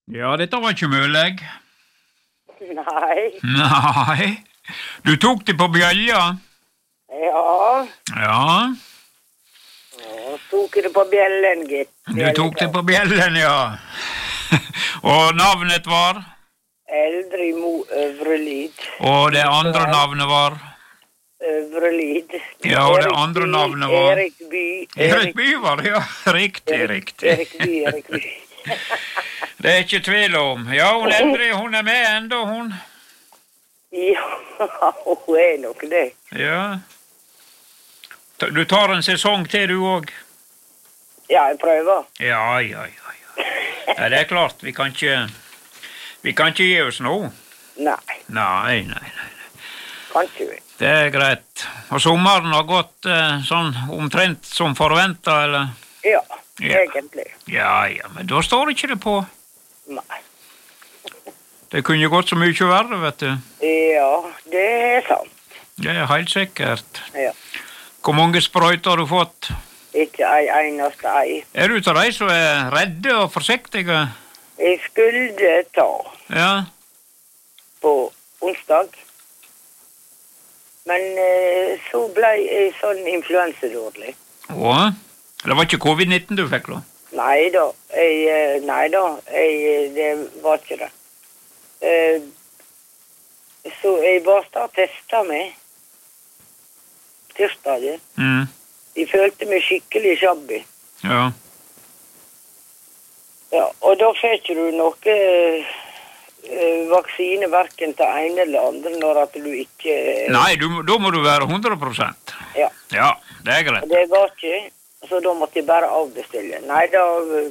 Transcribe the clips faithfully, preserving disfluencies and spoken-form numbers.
Ja, dette var ikke mulig. Nei. Nei. Du tok det på bjølja? Ja. Ja. Ja, tok det på bjellen, gitt. Du tok det på bjellen, ja. Og navnet var? Eldre Mo Øvrelid. Og det andre navnet var? Øvrelid. Ja, og det andre navnet var? Erik By. Erik By var det, ja. Riktig, riktig. Erik By, Erik By. Det er ikke tvil om. Ja, hun Eldre, hun er med enda, hun. Ja, hun er nok det. Ja. Du tar en sesong til, du òg? Ja, jeg prøver. Ja, ja, ja, ja. Ja, det er klart, vi kan ikke Vi kan ikke gi oss nå. Nei. Nei, nei, nei. Kan ikke vi. Det er greit. Og sommeren har gått eh, sånn omtrent som forventet, eller? Ja, Ja. egentlig. Ja, ja, men da står ikke det på. Nei. Det kunne gått så mye verre, vet du. Ja, det er sant. Det er helt sikkert. Ja. Hvor mange sprøyter har du fått? Ikke ei eneste ei. Er du til de som er redde og forsiktige? Jeg skulle ta Ja. på onsdag. Men eh, så ble jeg sånn influensedårlig. Å? Det var ikke covid nitten du fikk, da? Nei da, jeg, eh, nei da, jeg, det var ikke det. Eh, så jeg bare testet meg. Tirsdagen. Mm. Jeg følte meg skikkelig shabby. Ja. Ja, og da fikk du noe eh, vaksine hverken til ene eller andre når at du ikke... Nei, du, da må du være hundre prosent. Ja. Ja, det er greit. Det var ikke, så da måtte jeg bare avbestille. Nei, da...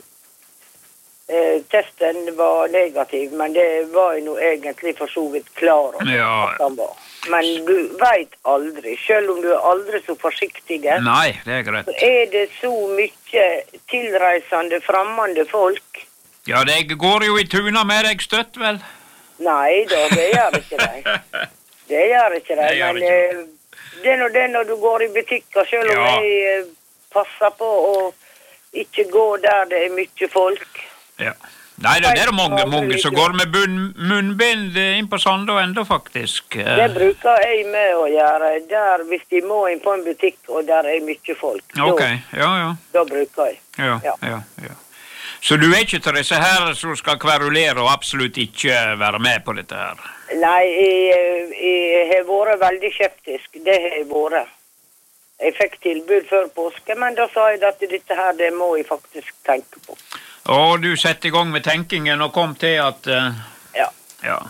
Eh, testen var negativ, men det var jeg nå egentlig for så vidt klar over Ja. at han var. Men du vet aldri, selv om du er aldri så forsiktig, Nei, det er greit. så er det så mye tilreisende, fremmede folk. Ja, det går jo i tuna med deg støtt, vel? Nei da, det gjør ikke det. Det gjør ikke det, Det gjør men ikke eh, det er nå det når du går i butikker, selv om Ja. jeg eh, passer på å ikke gå der det er mye folk. Ja. Nei, det er mange, mange som går med bunn, munnbind inn på Sande og enda, faktisk. Det bruker jeg med å gjøre, der hvis de må inn på en butikk, og der er mye folk. Ok, Da, ja, ja. da bruker jeg. Ja, Ja. ja, ja. Så du er ikke til disse her som skal kverulere og absolutt ikke være med på dette her? Nei, jeg, jeg har vært veldig skeptisk, det har jeg vært. Jeg fikk tilbud før påske, men da sa jeg at dette her, det må jeg faktisk tenke på. Og du setter i gang med tenkingen og kom til at... Uh, Ja. ja.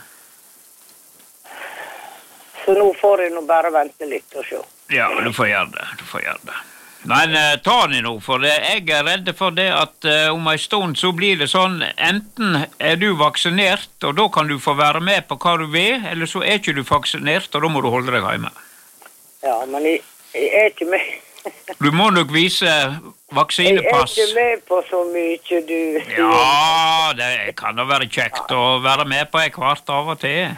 Så nå får jeg nå bare vente litt og se. Ja, du får gjøre det, du får gjøre det. Men uh, ta det nå, for det, jeg er redd for det at uh, om en stund så blir det sånn, enten er du vaksinert, og da kan du få være med på hva du vil, eller så er ikke du vaksinert, og da må du holde deg hjemme. Ja, men jeg, jeg er ikke med. Du må nok vise Jeg er vaksinepass. ikke med på så mye, du. Ja, det kan da være kjekt å være med på en kvart av og til.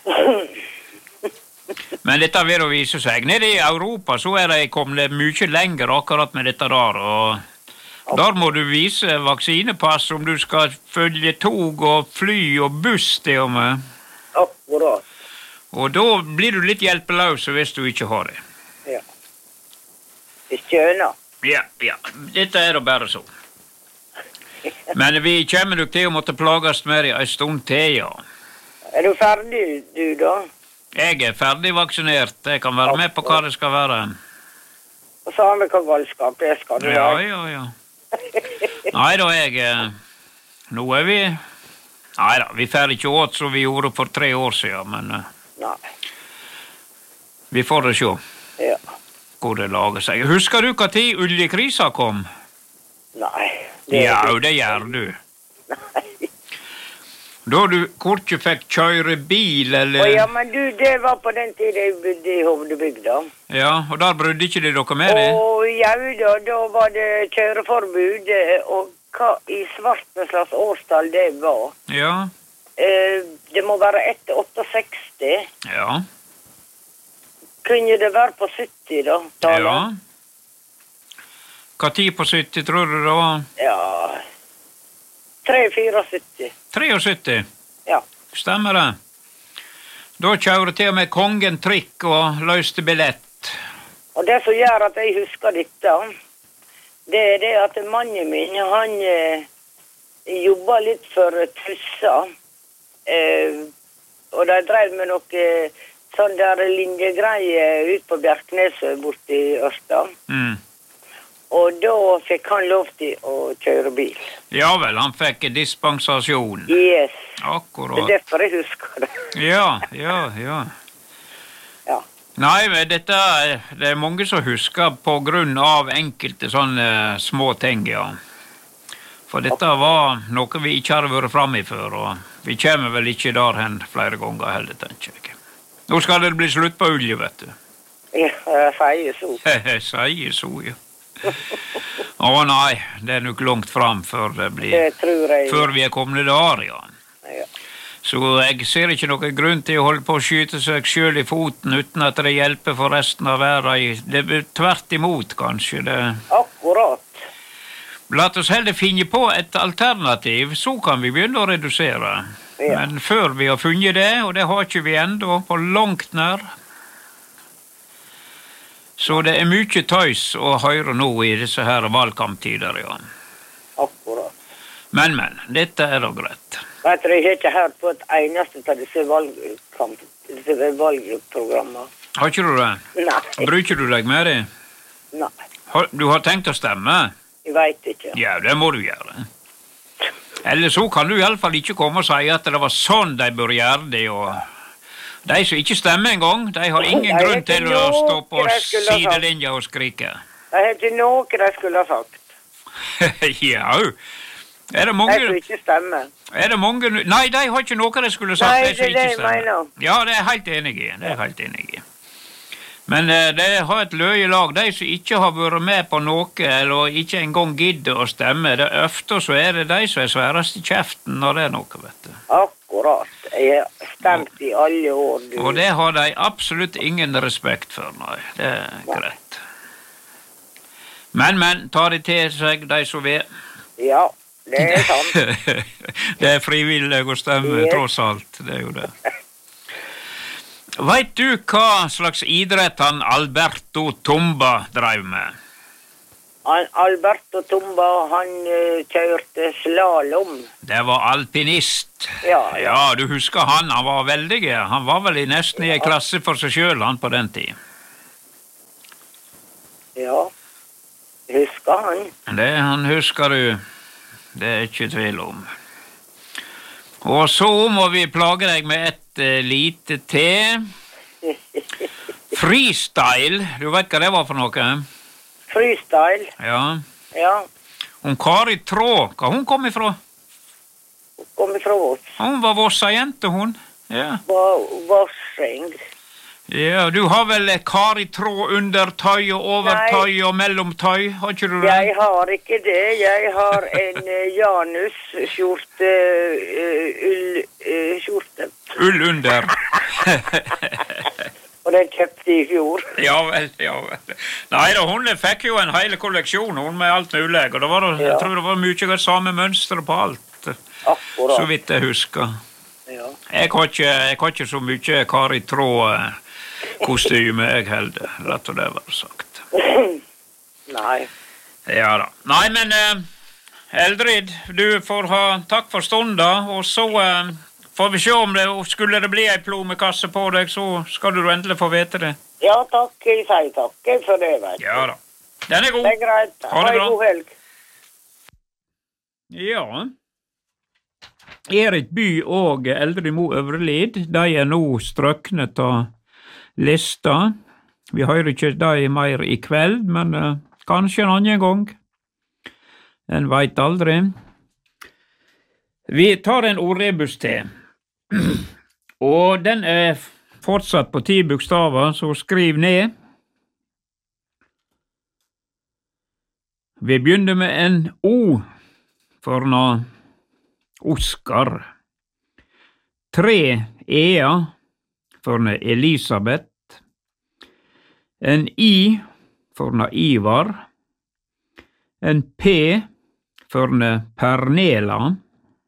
Men dette vil jo vise seg. Nede i Europa så er det kommet mye lenger akkurat med dette der, og der må du vise vaksinepass om du skal følge tog og fly og buss til og med. Akkurat. Og da blir du litt hjelpeløs hvis du ikke har det. Ja. Jeg skjønner. Ja, ja. Dette er da bare så. Men vi kommer nok til å måtte plages med det en stund til, ja. Er du ferdig, du da? Jeg er ferdig vaksinert. Jeg kan være med på hva det skal være. Og så har vi hva galskap det skal du Ja, ha. ja, ja. Nei da, jeg... eh, Nå er vi... Nei da, vi fer ikke åt som vi gjorde for tre år siden, men eh, Nei. vi får det se Ja. hvor det lager seg. Husker du hva tid oljekrisa kom? Nei. Ja, det gjør du. Nei. Da du kortje fikk kjøre bil, eller... Å ja, men du, det var på den tiden jeg bodde i Hovdebygda. Ja, og der brydde ikke de dere med det? Og ja, da, da var det kjøreforbud, og hva i svarten slags årstall det var. Ja. Eh, det må være etter sekstiåtte. Ja. Kunne det være på sytti da? Tallet? Ja. Hva tid på sytti tror du det var? Ja. tre syttitre. syttitre? Ja. Stemmer det. Da kjører til og med kongen trikk og løste billett. Og det som gjør at jeg husker dette, det er det at mannen min, han eh, jobba litt for Tussa. Eh, og de drev med noe sånn der linjegreier ut på Bjerkneset borti Ørsta. Mm. Og da fikk han lov til å kjøre bil. Ja vel, han fikk dispensasjon. Yes. Akkurat. Det er derfor jeg husker det. Ja, ja, ja. Ja. Nei, men dette, det er mange som husker på grunn av enkelte sånne små ting, ja. For dette var noe vi ikke hadde vært frem i før, og vi kommer vel ikke der hen flere ganger heller, tenker jeg. Nå skal det bli slutt på olje, vet du. Ja, jeg sier så. Sier så, ja. Å nei, det er nok langt frem før det blir, det tror jeg. Før vi er kommet der, ja. Ja. Så jeg ser ikke noen grunn til å holde på å skyte seg selv i foten uten at det hjelper for resten av verden. Det er tvert imot, kanskje. Det... Akkurat. La oss heller finne på et alternativ, så kan vi begynne å redusere. Ja. Men før vi har funnet det, og det har ikke vi enda på langt nær, så det er mye tøys å høre nå i disse her valgkamptider, ja. Akkurat. Men, men, dette er da greit. Vet du, jeg har ikke hørt på et eneste av disse valgkamp, disse valgprogrammene. Har ikke du det? Nei. Bruker du deg med det? Nei. Har, du har tenkt å stemme? Jeg vet ikke. Ja, det må du gjøre. Eller så kan du i alle fall ikke komme og si at det var sånn de bør gjøre det, og... De som ikke stemmer en gang, de har ingen grunn til å stå på sidelinja og skrike. Det er ikke noe de skulle ha sagt. Ja, er det mange... De som ikke stemmer. Er det mange... Nei, de har ikke noe de skulle ha sagt. Nei, det er det jeg mener. Ja, det er jeg helt enig i. Det er jeg helt enig i. Men uh, de har et løye lag. De som ikke har vært med på noe, eller ikke engang gidder å stemme, det er ofte så er det de som er sværest i kjeften når det er noe, vet du. Akkurat. Jeg har stemt i alle år. Du. Og det har de absolutt ingen respekt for, nei. Det er greit. Men, men, ta det til seg, de som vil. Ja, det er sant. Det er frivillig å stemme, yes. Tross alt. Det er jo det. Vet du hva slags idrett han Alberto Tomba drev med? Han, Alberto Tomba, han uh, kjørte slalom. Det var alpinist. Ja, ja. Ja, du husker han, han var veldig. Han var vel i nesten i en klasse for seg selv, han på den tid. Ja, husker han. Det han husker du. Det er ikke tvil om. Og så må vi plage deg med et uh, lite te. Freestyle, du vet hva det var for noe? Freestyle? Ja. Ja. Om Kari Traa, hva hun kom ifra? Hun kom ifra oss. Hun var Vossa jente, hun. Ja. Vossing. Ja, du har vel Kari Traa undertøy og overtøy Nei. Og mellomtøy, har ikke du det? Jeg har ikke det. Jeg har en uh, Janus-skjorte, uh, ull-skjorte. Uh, ull under. Og den kjøpte i fjor. Ja vel, ja vel. Nei da, hun fikk jo en hele kolleksjon, hun med alt mulig, og det var, ja. Jeg tror det var mye av samme mønstre på alt. Akkurat. Så vidt jeg husker. Ja. Jeg har ikke, jeg har ikke så mye Kari Traa-kostyme, jeg heller, rett og det var sagt. Nei. Ja da. Nei, men uh, Eldrid, du får ha takk for stunden, og så... Uh, Får vi se om det, skulle det bli en plommekasse på deg, så skal du endelig få vite det. Ja, takk. Jeg sier takk for det, vet du. Ja da. Den er god. Det er greit. Ha en god helg. Ja. Erik By og Eldrid Mo Øvrelid, de er nå strøknet av lista. Vi hører ikke de mer i kveld, men uh, kanskje en annen gang. En vet aldri. Vi tar en ordrebus til. Og den er fortsatt på ti bokstaver, så skriv ned. Vi begynner med en O for noe Oskar. Tre E-er for noe Elisabeth. En I for noe Ivar. En P for noe Pernela.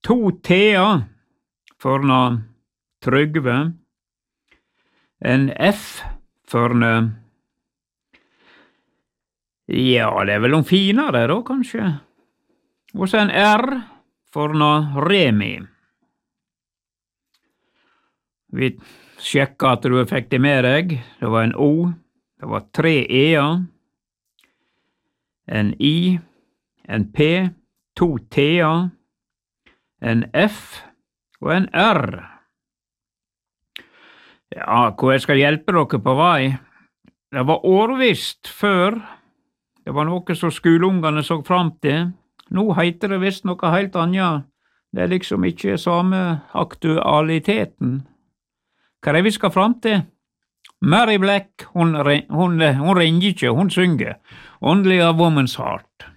to T-er for noe Trygve, en F for noe, ja, det er vel noen finere da, kanskje, og så en R for noe Remi. Vi sjekket at du fikk det med deg, det var en O, det var tre E-er, en I, en P, to T-er, en F og en R. Ja, hvor jeg skal hjelpe dere på vei? Det var årvisst før. Det var noe som skoleungene så fram til. Nå heter det visst noe helt annet. Det er liksom ikke samme aktualiteten. Hva er det vi skal fram til? Mary Black, hun, hun, hun ringer ikke, hun synger. Only a woman's heart.